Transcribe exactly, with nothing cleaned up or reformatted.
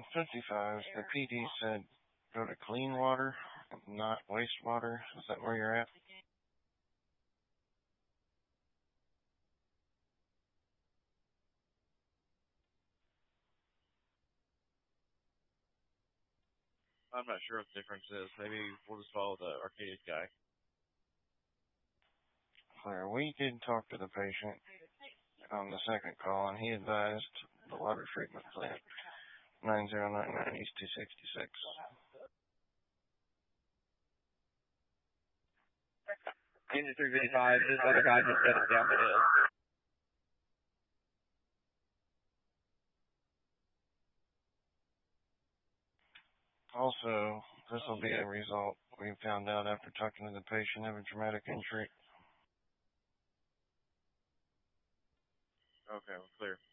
fifty-five, the P D said go to clean water, not wastewater. Is that where you're at? I'm not sure what the difference is. Maybe we'll just follow the Arcadius guy. Clear. We did talk to the patient on the second call, and he advised the water treatment plant, nine zero nine nine East two sixty-six. Unit three fifty-five, this other guy just set it down the hill. Also, this will be a result we found out after talking to the patient of a traumatic injury. Okay, well, clear.